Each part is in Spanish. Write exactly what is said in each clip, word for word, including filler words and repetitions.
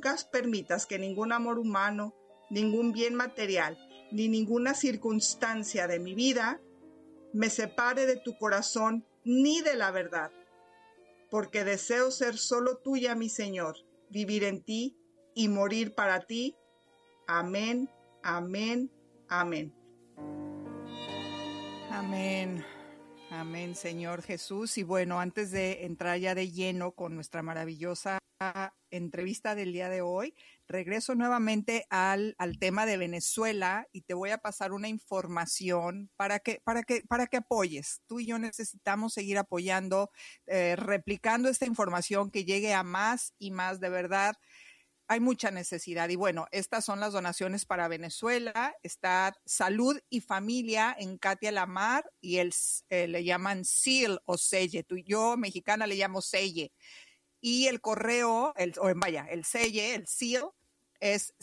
nunca permitas que ningún amor humano, ningún bien material, ni ninguna circunstancia de mi vida me separe de tu corazón ni de la verdad, porque deseo ser solo tuya, mi Señor, vivir en ti y morir para ti. Amén, amén, amén. Amén. Amén, Señor Jesús. Y bueno, antes de entrar ya de lleno con nuestra maravillosa entrevista del día de hoy, regreso nuevamente al, al tema de Venezuela y te voy a pasar una información para que, para que, para que apoyes. Tú y yo necesitamos seguir apoyando, eh, replicando esta información que llegue a más y más, de verdad. Hay mucha necesidad y bueno, estas son las donaciones para Venezuela. Está Salud y Familia en Katia Lamar y el, eh, le llaman S E A L o Selle. Tú y yo, mexicana, le llamo Selle. Y el correo, el, o vaya, el Selle, el S E A L, es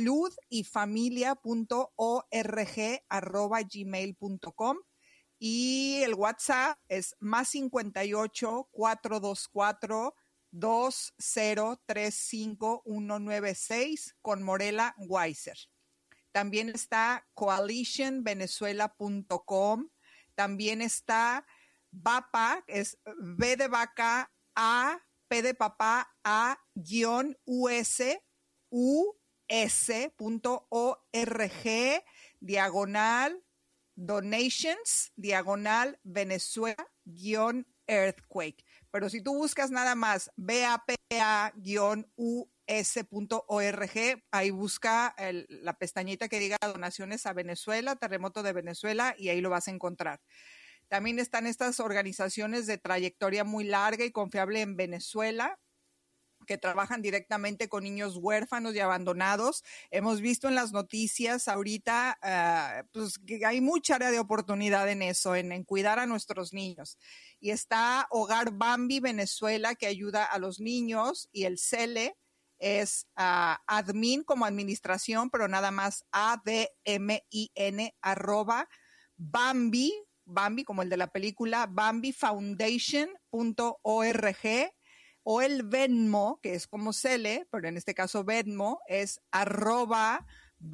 saludifamilia.org arroba gmail punto com y el WhatsApp es más cincuenta y ocho, cuatrocientos veinticuatro, dos cero tres cinco uno nueve seis con Morela Weiser. También está coalition venezuela punto com. También está B A P A, es B de vaca, A, P de papá, A, guión, US, U, S punto org, diagonal, donations, diagonal, Venezuela, guión, earthquake. Pero si tú buscas nada más B A P A U S punto org, ahí busca el, la pestañita que diga donaciones a Venezuela, terremoto de Venezuela, y ahí lo vas a encontrar. También están estas organizaciones de trayectoria muy larga y confiable en Venezuela, que trabajan directamente con niños huérfanos y abandonados. Hemos visto en las noticias ahorita, uh, pues que hay mucha área de oportunidad en eso, en, en cuidar a nuestros niños. Y está Hogar Bambi Venezuela, que ayuda a los niños, y el Cele es uh, admin como administración, pero nada más A D M I N arroba Bambi, Bambi como el de la película, bambi foundation punto org. O el Venmo, que es como Cele, pero en este caso Venmo, es arroba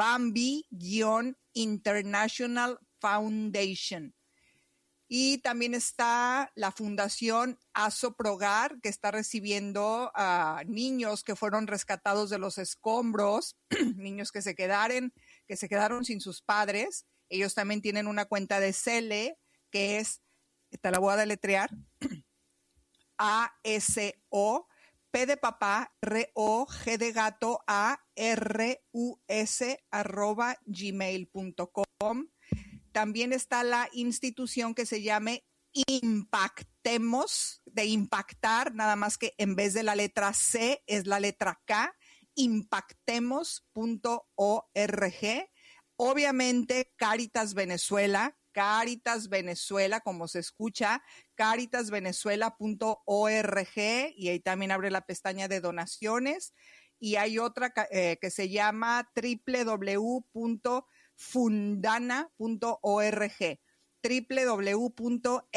Bambi-International Foundation. Y también está la Fundación Asoprogar, que está recibiendo a niños que fueron rescatados de los escombros, niños que se quedaron, que se quedaron sin sus padres. Ellos también tienen una cuenta de Cele, que es, te la voy a deletrear, A S O, P de papá, R O, G de gato, A R U S, arroba gmail punto com. También está la institución que se llame Impactemos, de impactar, nada más que en vez de la letra C es la letra K, impactemos punto org. Obviamente Cáritas Venezuela, Cáritas Venezuela, como se escucha, cáritas venezuela punto org, y ahí también abre la pestaña de donaciones. Y hay otra eh, que se llama doble u doble u doble u punto fundana punto org, doble u doble u doble u punto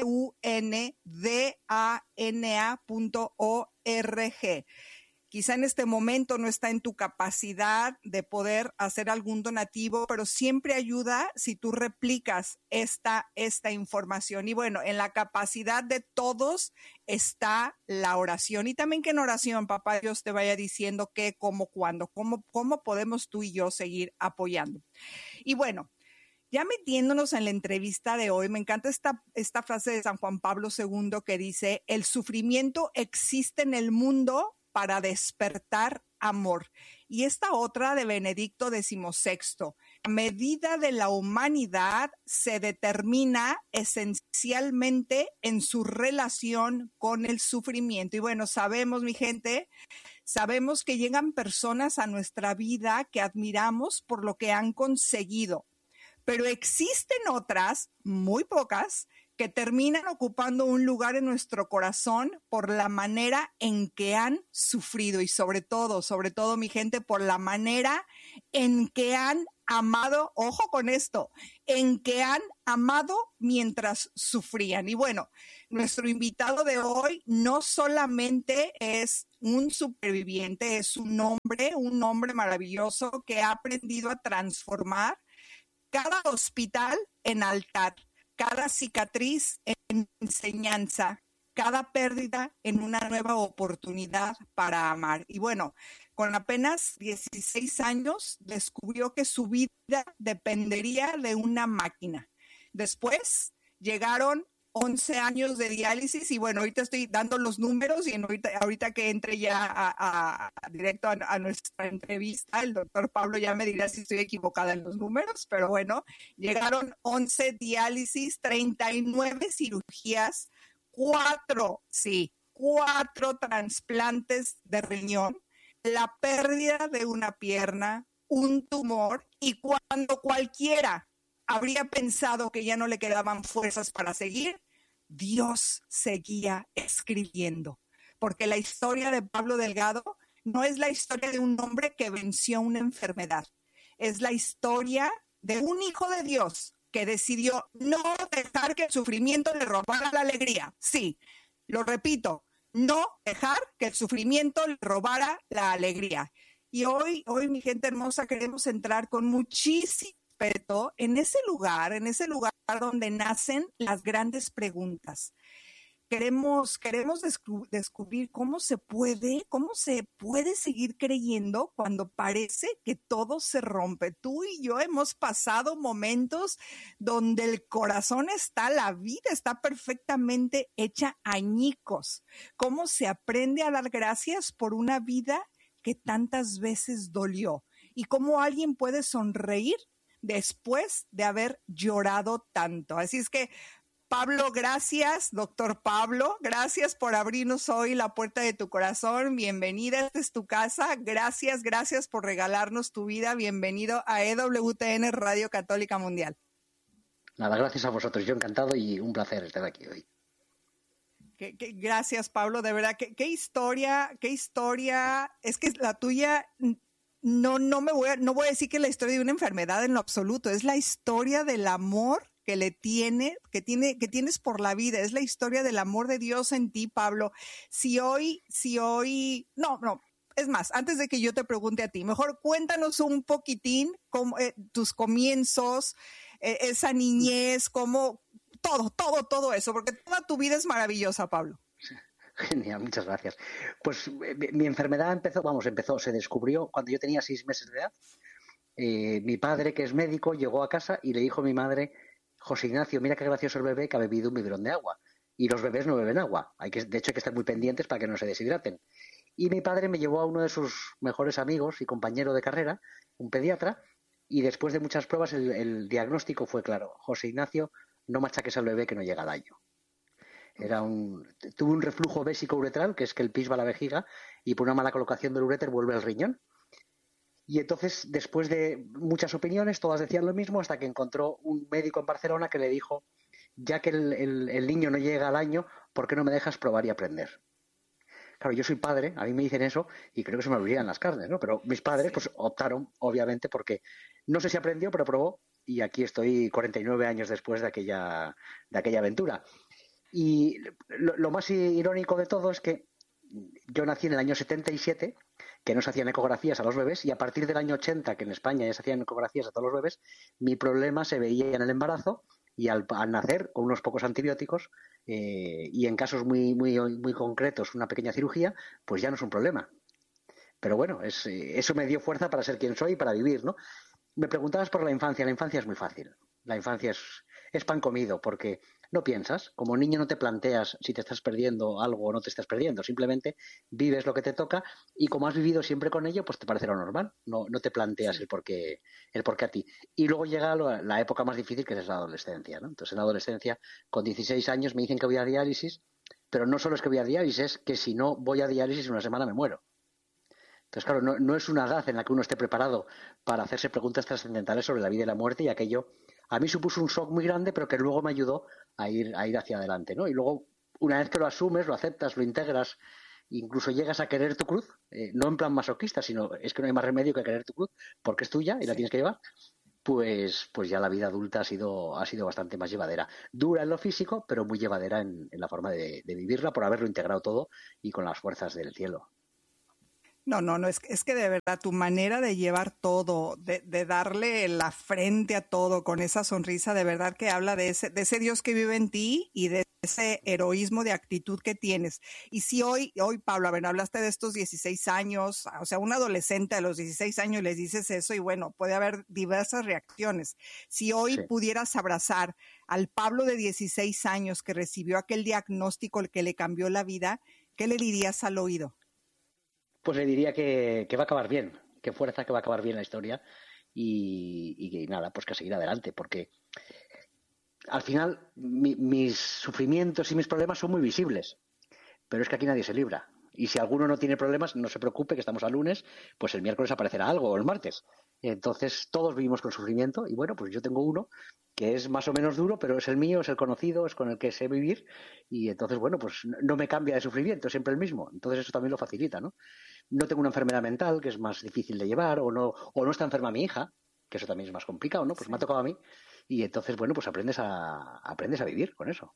fundana punto org. Quizá en este momento no está en tu capacidad de poder hacer algún donativo, pero siempre ayuda si tú replicas esta, esta información. Y bueno, en la capacidad de todos está la oración. Y también que en oración, papá Dios te vaya diciendo qué, cómo, cuándo, cómo, cómo podemos tú y yo seguir apoyando. Y bueno, ya metiéndonos en la entrevista de hoy, me encanta esta, esta frase de San Juan Pablo segundo que dice: el sufrimiento existe en el mundo para despertar amor. Y esta otra de Benedicto decimosexto: la medida de la humanidad se determina esencialmente en su relación con el sufrimiento. Y bueno, sabemos, mi gente, sabemos que llegan personas a nuestra vida que admiramos por lo que han conseguido, pero existen otras, muy pocas, que terminan ocupando un lugar en nuestro corazón por la manera en que han sufrido y sobre todo, sobre todo, mi gente, por la manera en que han amado, ojo con esto, en que han amado mientras sufrían. Y bueno, nuestro invitado de hoy no solamente es un superviviente, es un hombre, un hombre maravilloso que ha aprendido a transformar cada hospital en altar, cada cicatriz en enseñanza, cada pérdida en una nueva oportunidad para amar. Y bueno, con apenas dieciséis años descubrió que su vida dependería de una máquina. Después llegaron once años de diálisis y bueno, ahorita estoy dando los números y en ahorita, ahorita que entre ya a, a, directo a, a nuestra entrevista, el doctor Pablo ya me dirá si estoy equivocada en los números, pero bueno, llegaron once diálisis, treinta y nueve cirugías, cuatro, sí, cuatro trasplantes de riñón, la pérdida de una pierna, un tumor, y cuando cualquiera habría pensado que ya no le quedaban fuerzas para seguir, Dios seguía escribiendo, porque la historia de Pablo Delgado no es la historia de un hombre que venció una enfermedad, es la historia de un hijo de Dios que decidió no dejar que el sufrimiento le robara la alegría. Sí, lo repito, no dejar que el sufrimiento le robara la alegría. Y hoy, hoy, mi gente hermosa, queremos entrar con muchísimo respeto en ese lugar, en ese lugar donde nacen las grandes preguntas. Queremos, queremos descu- descubrir cómo se puede, cómo se puede seguir creyendo cuando parece que todo se rompe. Tú y yo hemos pasado momentos donde el corazón está, la vida está perfectamente hecha añicos. ¿Cómo se aprende a dar gracias por una vida que tantas veces dolió? ¿Y cómo alguien puede sonreír después de haber llorado tanto? Así es que, Pablo, gracias, doctor Pablo, gracias por abrirnos hoy la puerta de tu corazón. Bienvenida, esta es tu casa. Gracias, gracias por regalarnos tu vida. Bienvenido a E W T N Radio Católica Mundial. Nada, gracias a vosotros. Yo encantado y un placer estar aquí hoy. Qué, qué, gracias, Pablo, de verdad. Qué, qué historia, qué historia. Es que la tuya, no, no me voy a, no voy a decir que es la historia de una enfermedad en lo absoluto. Es la historia del amor que le tiene, que tiene, que tienes por la vida. Es la historia del amor de Dios en ti, Pablo. Si hoy, si hoy, no, no, es más, antes de que yo te pregunte a ti, mejor cuéntanos un poquitín cómo, eh, tus comienzos, eh, esa niñez, cómo, todo, todo, todo eso, porque toda tu vida es maravillosa, Pablo. Genial, muchas gracias. Pues mi, mi enfermedad empezó, vamos, empezó, se descubrió cuando yo tenía seis meses de edad. Eh, mi padre, que es médico, llegó a casa y le dijo a mi madre: José Ignacio, mira qué gracioso el bebé que ha bebido un biberón de agua. Y los bebés no beben agua. Hay que, de hecho, hay que estar muy pendientes para que no se deshidraten. Y mi padre me llevó a uno de sus mejores amigos y compañero de carrera, un pediatra, y después de muchas pruebas el, el diagnóstico fue claro: José Ignacio, no machaques al bebé que no llega al año. Era un, tuvo un reflujo vésico-uretral, que es que el pis va a la vejiga y por una mala colocación del uréter vuelve al riñón. Y entonces, después de muchas opiniones, todas decían lo mismo, hasta que encontró un médico en Barcelona que le dijo: ya que el, el, el niño no llega al año, ¿por qué no me dejas probar y aprender? Claro, yo soy padre, a mí me dicen eso y creo que se me abrirían las carnes, ¿no? Pero mis padres pues optaron, obviamente, porque no sé si aprendió, pero probó, y aquí estoy cuarenta y nueve años después de aquella, de aquella aventura. Y lo, lo más irónico de todo es que yo nací en el año setenta y siete, que no se hacían ecografías a los bebés, y a partir del año ochenta, que en España ya se hacían ecografías a todos los bebés, mi problema se veía en el embarazo y al, al nacer con unos pocos antibióticos eh, y en casos muy, muy, muy concretos una pequeña cirugía, pues ya no es un problema. Pero bueno, es, eso me dio fuerza para ser quien soy y para vivir, ¿no? Me preguntabas por la infancia. La infancia es muy fácil. La infancia es, es pan comido, porque no piensas. Como niño no te planteas si te estás perdiendo algo o no te estás perdiendo. Simplemente vives lo que te toca y como has vivido siempre con ello, pues te parece lo normal. No, no te planteas sí. el porqué, el porqué a ti. Y luego llega la, la época más difícil, que es la adolescencia, ¿no? Entonces, en la adolescencia, con dieciséis años, me dicen que voy a diálisis, pero no solo es que voy a diálisis, es que si no voy a diálisis en una semana me muero. Entonces, claro, no, no es una edad en la que uno esté preparado para hacerse preguntas trascendentales sobre la vida y la muerte, y aquello a mí supuso un shock muy grande, pero que luego me ayudó a ir, a ir hacia adelante, ¿no? Y luego, una vez que lo asumes, lo aceptas, lo integras, incluso llegas a querer tu cruz, eh, no en plan masoquista, sino es que no hay más remedio que querer tu cruz, porque es tuya y la tienes que llevar, pues, pues ya la vida adulta ha sido, ha sido bastante más llevadera. Dura en lo físico, pero muy llevadera en, en la forma de, de vivirla, por haberlo integrado todo y con las fuerzas del cielo. No, no, no, es, es que de verdad tu manera de llevar todo, de, de darle la frente a todo con esa sonrisa, de verdad que habla de ese, de ese Dios que vive en ti y de ese heroísmo de actitud que tienes. Y si hoy, hoy Pablo, a ver, hablaste de estos dieciséis años, o sea, un adolescente a los dieciséis años les dices eso y bueno, puede haber diversas reacciones. Si hoy Sí. pudieras abrazar al Pablo de dieciséis años que recibió aquel diagnóstico el que le cambió la vida, ¿qué le dirías al oído? Pues le diría que, que va a acabar bien, que fuerza, que va a acabar bien la historia y, y que nada, pues que a seguir adelante, porque al final mi- mis sufrimientos y mis problemas son muy visibles, pero es que aquí nadie se libra. Y si alguno no tiene problemas, no se preocupe, que estamos a lunes, pues el miércoles aparecerá algo, o el martes. Entonces, todos vivimos con sufrimiento, y bueno, pues yo tengo uno que es más o menos duro, pero es el mío, es el conocido, es con el que sé vivir, y entonces, bueno, pues no no me cambia de sufrimiento, es siempre el mismo. Entonces, eso también lo facilita, ¿no? No tengo una enfermedad mental, que es más difícil de llevar, o no, o no está enferma mi hija, que eso también es más complicado, ¿no? Pues me ha Sí. tocado a mí, y entonces, bueno, pues aprendes a, aprendes a vivir con eso.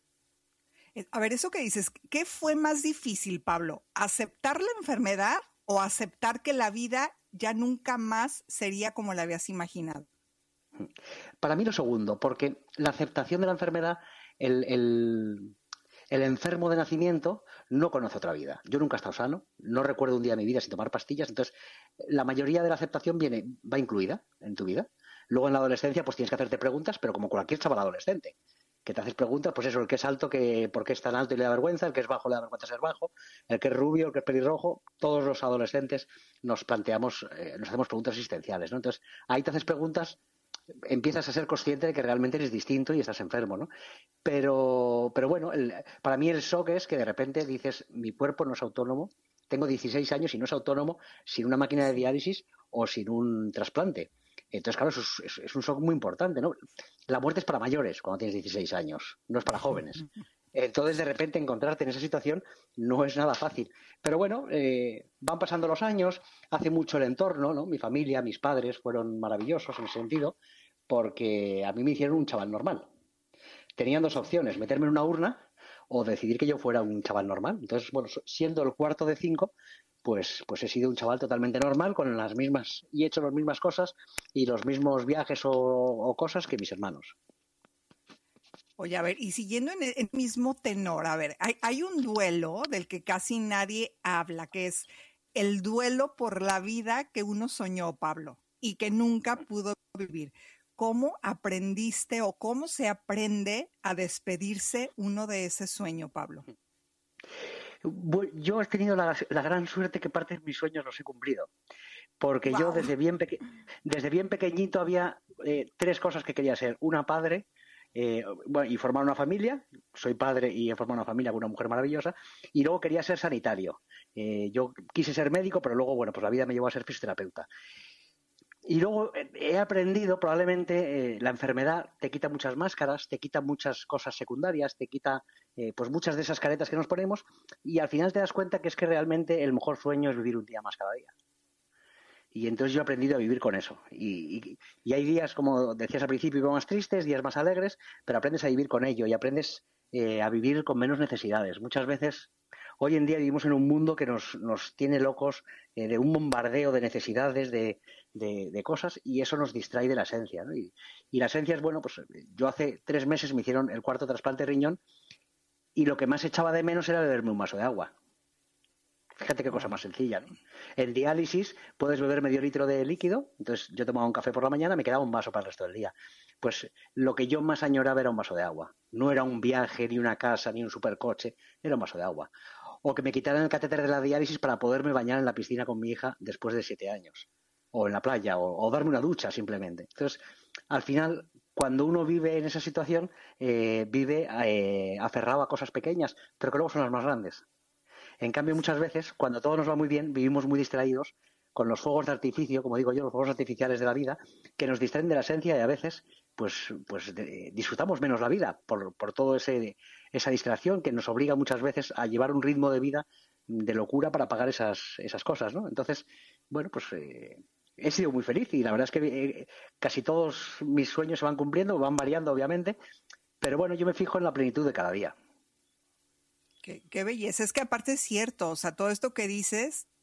Eh, A ver, eso que dices, ¿qué fue más difícil, Pablo? ¿Aceptar la enfermedad o aceptar que la vida ya nunca más sería como la habías imaginado? Para mí lo segundo, porque la aceptación de la enfermedad, el, el, el enfermo de nacimiento no conoce otra vida. Yo nunca he estado sano, no recuerdo un día de mi vida sin tomar pastillas, entonces la mayoría de la aceptación viene, va incluida en tu vida. Luego en la adolescencia pues tienes que hacerte preguntas, pero como cualquier chaval adolescente, que te haces preguntas, pues eso, el que es alto, que por qué es tan alto y le da vergüenza, el que es bajo le da vergüenza ser bajo, el que es rubio, el que es pelirrojo, todos los adolescentes nos planteamos, eh, nos hacemos preguntas existenciales, ¿no? Entonces ahí te haces preguntas, empiezas a ser consciente de que realmente eres distinto y estás enfermo, ¿no? Pero, pero bueno, el, para mí el shock es que de repente dices, mi cuerpo no es autónomo, tengo dieciséis años y no es autónomo sin una máquina de Sí. diálisis o sin un trasplante. Entonces, claro, eso es, es, es un shock muy importante, ¿no? La muerte es para mayores cuando tienes dieciséis años, no es para jóvenes. Entonces, de repente, encontrarte en esa situación no es nada fácil. Pero bueno, eh, van pasando los años, hace mucho el entorno, ¿no? Mi familia, mis padres fueron maravillosos en ese sentido, porque a mí me hicieron un chaval normal. Tenían dos opciones, meterme en una urna o decidir que yo fuera un chaval normal. Entonces, bueno, siendo el cuarto de cinco, pues, pues he sido un chaval totalmente normal, con las mismas, y he hecho las mismas cosas y los mismos viajes o, o cosas que mis hermanos. Oye, a ver, y siguiendo en el el mismo tenor, a ver, hay, hay un duelo del que casi nadie habla, que es el duelo por la vida que uno soñó, Pablo, y que nunca pudo vivir. ¿Cómo aprendiste o cómo se aprende a despedirse uno de ese sueño, Pablo? Yo he tenido la, la gran suerte que parte de mis sueños los he cumplido, porque yo Wow. desde bien, peque desde bien pequeñito había eh, tres cosas que quería ser. Una, padre, eh, bueno, y formar una familia. Soy padre y he formado una familia con una mujer maravillosa. Y luego quería ser sanitario. Eh, yo quise ser médico, pero luego, bueno, pues la vida me llevó a ser fisioterapeuta. Y luego he aprendido, probablemente, eh, la enfermedad te quita muchas máscaras, te quita muchas cosas secundarias, te quita eh, pues muchas de esas caretas que nos ponemos, y al final te das cuenta que es que realmente el mejor sueño es vivir un día más cada día. Y entonces yo he aprendido a vivir con eso. Y, y, y hay días, como decías al principio, más tristes, días más alegres, pero aprendes a vivir con ello y aprendes eh, a vivir con menos necesidades. Muchas veces, hoy en día vivimos en un mundo que nos, nos tiene locos, eh, de un bombardeo de necesidades, de, de, de cosas, y eso nos distrae de la esencia, ¿no? Y, y la esencia es, bueno, pues yo hace tres meses me hicieron el cuarto trasplante de riñón y lo que más echaba de menos era beberme un vaso de agua. Fíjate qué cosa Oh. más sencilla, ¿no? En diálisis puedes beber medio litro de líquido, entonces yo tomaba un café por la mañana, me quedaba un vaso para el resto del día. Pues lo que yo más añoraba era un vaso de agua. No era un viaje, ni una casa, ni un supercoche, era un vaso de agua. O que me quitaran el catéter de la diálisis para poderme bañar en la piscina con mi hija después de siete años. O en la playa, o, o darme una ducha simplemente. Entonces, al final, cuando uno vive en esa situación, eh, vive eh, aferrado a cosas pequeñas, pero que luego son las más grandes. En cambio, muchas veces, cuando todo nos va muy bien, vivimos muy distraídos con los fuegos de artificio, como digo yo, los fuegos artificiales de la vida, que nos distraen de la esencia y a veces pues, pues de, disfrutamos menos la vida por, por toda esa distracción que nos obliga muchas veces a llevar un ritmo de vida de locura para pagar esas, esas cosas, ¿no? Entonces, bueno, pues eh, he sido muy feliz y la verdad es que eh, casi todos mis sueños se van cumpliendo, van variando obviamente, pero bueno, yo me fijo en la plenitud de cada día. Qué, qué belleza. Es que aparte es cierto, o sea, todo esto que dices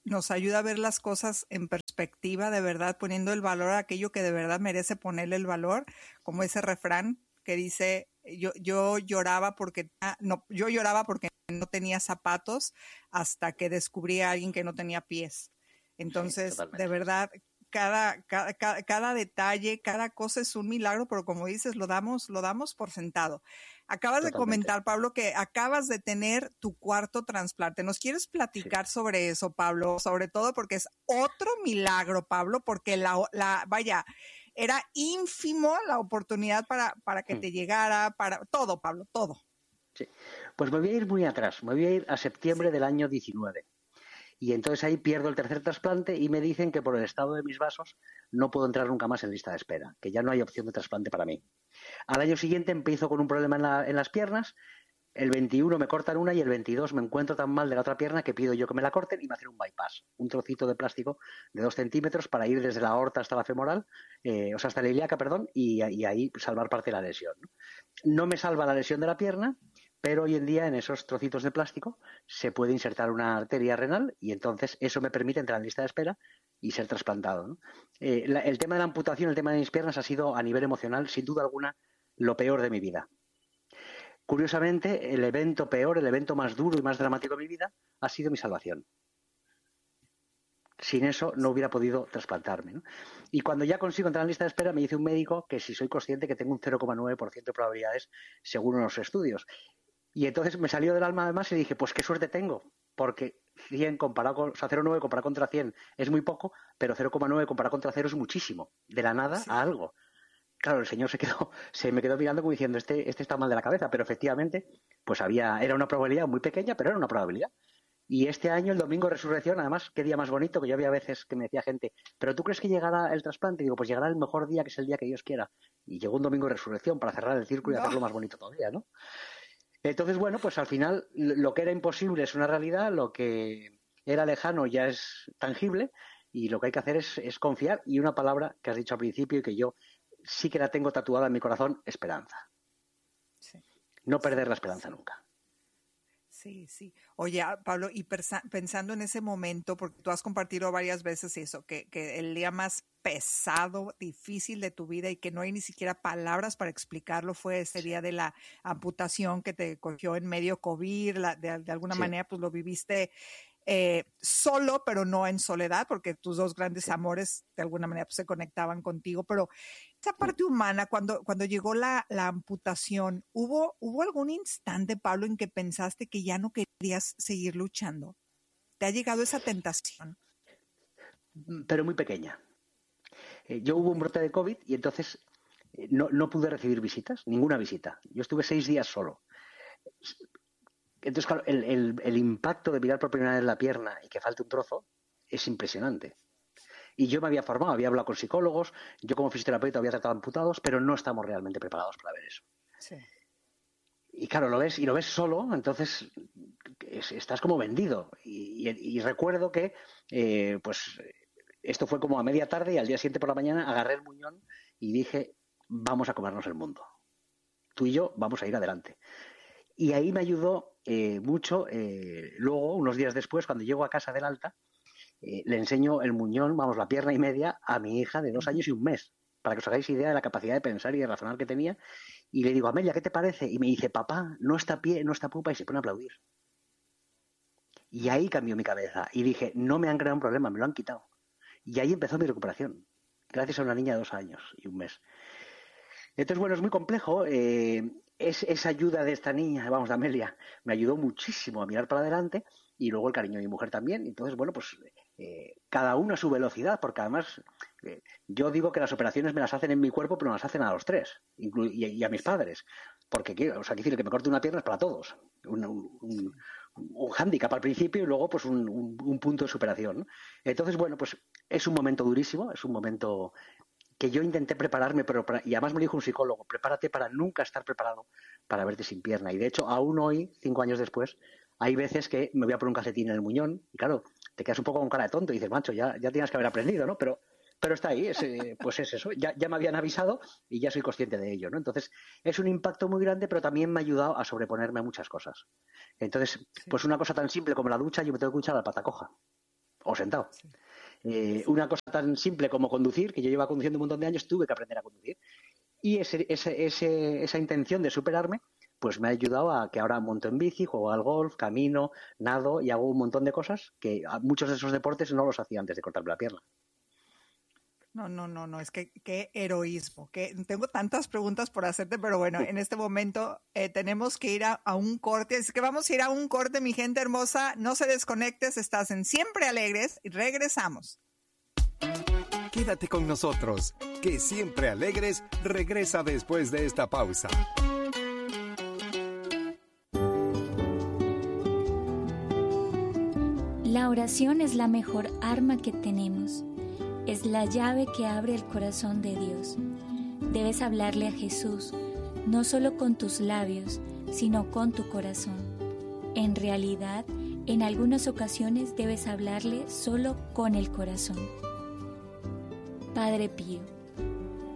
nos ayuda a ver las cosas en perspectiva, de verdad, poniendo el valor a aquello que de verdad merece ponerle el valor, como ese refrán que dice, yo, yo lloraba porque no, yo lloraba porque no tenía zapatos hasta que descubrí a alguien que no tenía pies. Entonces, sí, de verdad, cada, cada, cada, cada detalle, cada cosa es un milagro, pero como dices, lo damos, lo damos por sentado. Acabas Totalmente. de comentar, Pablo, que acabas de tener tu cuarto trasplante. ¿Nos quieres platicar sí. sobre eso, Pablo? Sobre todo porque es otro milagro, Pablo, porque la, la vaya, era ínfimo la oportunidad para, para que mm. te llegara, para todo, Pablo, todo. Sí. Pues me voy a ir muy atrás, me voy a ir a septiembre sí. del año diecinueve. Y entonces ahí pierdo el tercer trasplante y me dicen que por el estado de mis vasos no puedo entrar nunca más en lista de espera, que ya no hay opción de trasplante para mí. Al año siguiente empiezo con un problema en, la, en las piernas, el veintiuno me cortan una y el veintidós me encuentro tan mal de la otra pierna que pido yo que me la corten y me hacen un bypass, un trocito de plástico de dos centímetros para ir desde la aorta hasta la femoral, eh, o sea, hasta la ilíaca, perdón, y, y ahí salvar parte de la lesión, ¿no? No me salva la lesión de la pierna, pero hoy en día en esos trocitos de plástico se puede insertar una arteria renal y entonces eso me permite entrar en lista de espera y ser trasplantado, ¿no? Eh, la, el tema de la amputación, el tema de mis piernas ha sido a nivel emocional, sin duda alguna, lo peor de mi vida. Curiosamente, el evento peor, el evento más duro y más dramático de mi vida ha sido mi salvación. Sin eso no hubiera podido trasplantarme, ¿no? Y cuando ya consigo entrar en lista de espera me dice un médico que si soy consciente que tengo un cero coma nueve por ciento de probabilidades según unos estudios. Y entonces me salió del alma además y dije, pues qué suerte tengo, porque cien comparado con, o sea, cero coma nueve comparado contra cien es muy poco, pero cero coma nueve comparado contra cero es muchísimo, de la nada sí. a algo. Claro, el señor se quedó, se me quedó mirando como diciendo, este, este está mal de la cabeza, pero efectivamente, pues había, era una probabilidad muy pequeña, pero era una probabilidad. Y este año, el domingo de resurrección, además, qué día más bonito, que yo había veces que me decía gente, ¿pero tú crees que llegará el trasplante? Y digo, pues llegará el mejor día, que es el día que Dios quiera. Y llegó un domingo de resurrección para cerrar el círculo y no. hacerlo más bonito todavía, ¿no? Entonces, bueno, pues al final lo que era imposible es una realidad, lo que era lejano ya es tangible y lo que hay que hacer es, es confiar. Y una palabra que has dicho al principio y que yo sí que la tengo tatuada en mi corazón, esperanza. Sí. No perder la esperanza nunca. Sí, sí. Oye, Pablo, y pensando en ese momento, porque tú has compartido varias veces eso, que, que el día más pesado, difícil de tu vida y que no hay ni siquiera palabras para explicarlo fue ese día de la amputación que te cogió en medio COVID, la, de, de alguna sí. manera pues lo viviste eh, solo, pero no en soledad, porque tus dos grandes sí. amores de alguna manera pues, se conectaban contigo, pero esa parte humana, cuando, cuando llegó la, la amputación, ¿hubo, ¿hubo algún instante, Pablo, en que pensaste que ya no querías seguir luchando? ¿Te ha llegado esa tentación? Pero muy pequeña. Eh, yo hubo un brote de COVID y entonces eh, no, no pude recibir visitas, ninguna visita. Yo estuve seis días solo. Entonces, claro, el, el, el impacto de mirar por primera vez la pierna y que falte un trozo es impresionante. Y yo me había formado, había hablado con psicólogos, yo como fisioterapeuta había tratado amputados, pero no estamos realmente preparados para ver eso. Sí. Y claro, lo ves y lo ves solo, entonces es, estás como vendido. Y, y, y recuerdo que, eh, pues, esto fue como a media tarde y al día siguiente por la mañana agarré el muñón y dije, vamos a comernos el mundo. Tú y yo vamos a ir adelante. Y ahí me ayudó eh, mucho, eh, luego, unos días después, cuando llego a casa del alta, eh, le enseño el muñón, vamos, la pierna y media, a mi hija de dos años y un mes, para que os hagáis idea de la capacidad de pensar y de razonar que tenía. Y le digo, Amelia, ¿qué te parece? Y me dice, papá, no está pie, no está pupa, y se pone a aplaudir. Y ahí cambió mi cabeza. Y dije, no me han creado un problema, me lo han quitado. Y ahí empezó mi recuperación, gracias a una niña de dos años y un mes. Entonces, bueno, es muy complejo. Eh, es, esa ayuda de esta niña, vamos, de Amelia, me ayudó muchísimo a mirar para adelante y luego el cariño de mi mujer también. Entonces, bueno, pues eh, cada uno a su velocidad, porque además eh, yo digo que las operaciones me las hacen en mi cuerpo, pero me las hacen a los tres, inclu- y, y a mis padres. Porque, o sea, quiero decir, que me corte una pierna es para todos. Un, un, un, un hándicap al principio y luego pues un, un, un punto de superación, ¿no? Entonces, bueno, pues es un momento durísimo, es un momento que yo intenté prepararme, pero para, y además me lo dijo un psicólogo, prepárate para nunca estar preparado para verte sin pierna. Y de hecho, aún hoy, cinco años después, hay veces que me voy a poner un calcetín en el muñón y claro, te quedas un poco con cara de tonto y dices, macho, ya, ya tienes que haber aprendido, ¿no? Pero, pero está ahí, es, eh, pues es eso, ya, ya me habían avisado y ya soy consciente de ello, ¿no? Entonces, es un impacto muy grande, pero también me ha ayudado a sobreponerme a muchas cosas. Entonces, sí. pues una cosa tan simple como la ducha, yo me tengo que duchar a la pata coja. o sentado. Sí. Eh, una cosa tan simple como conducir, que yo llevo conduciendo un montón de años, tuve que aprender a conducir. Y ese, ese, ese, esa intención de superarme, pues me ha ayudado a que ahora monto en bici, juego al golf, camino, nado y hago un montón de cosas que muchos de esos deportes no los hacía antes de cortarme la pierna. No, no, no, no, es que qué heroísmo. Que tengo tantas preguntas por hacerte, pero bueno, en este momento eh, tenemos que ir a, a un corte. Es que vamos a ir a un corte, mi gente hermosa. No se desconectes, estás en Siempre Alegres y regresamos. Quédate con nosotros, que Siempre Alegres regresa después de esta pausa. La oración es la mejor arma que tenemos. Es la llave que abre el corazón de Dios. Debes hablarle a Jesús, no solo con tus labios, sino con tu corazón. En realidad, en algunas ocasiones debes hablarle solo con el corazón. Padre Pío,